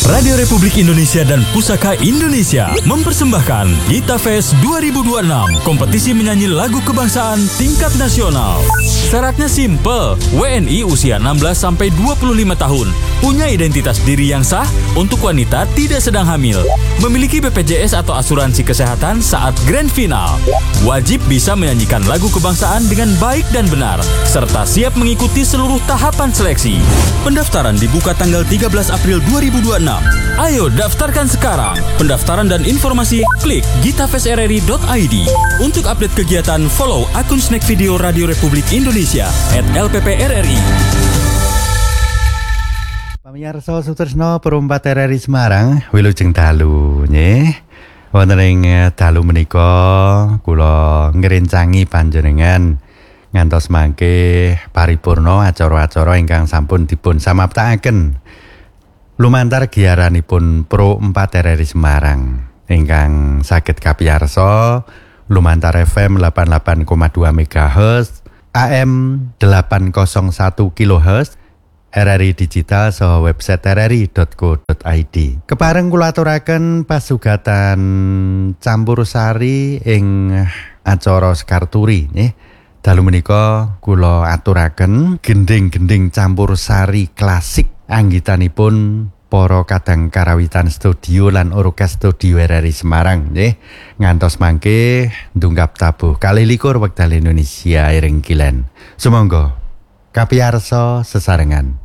Radio Republik Indonesia dan Pusaka Indonesia mempersembahkan Gita Fest 2026, kompetisi menyanyi lagu kebangsaan tingkat nasional. Syaratnya simple, WNI usia 16-25 tahun, punya identitas diri yang sah, untuk wanita tidak sedang hamil, memiliki BPJS atau asuransi kesehatan saat grand final, wajib bisa menyanyikan lagu kebangsaan dengan baik dan benar, serta siap mengikuti seluruh tahapan seleksi. Pendaftaran dibuka tanggal 13 April 2026. Ayo daftarkan sekarang. Pendaftaran dan informasi klik gitafestrri.id. Untuk update kegiatan, follow akun Snack Video Radio Republik Indonesia @LPPRRI. Pamirsa Sutresna Perumpat RRI Semarang, wilujeng dalu nggih. Wonten ing dalu menika kula ngrencangi panjenengan ngantos mangke paripurna acara-acara ingkang sampun dipun samaptakaken lumantar giaranipun Pro 4 RRI Semarang ingkang saged kapiyarsa lumantar FM 88,2 MHz, AM 801 kHz, RRI Digital saha website rri.co.id. Kepareng kula aturaken pasugatan campursari ing acara Sekar Turi nggih. Dalu menika kula aturaken gending-gending campursari klasik anggitanipun para kadang karawitan studio lan orkes studio RRI Semarang nggih. Ngantos mangke ndungkap tabuh 21 wekdal Indonesia iring kilen. Sumangga kapiyarsa sesarengan.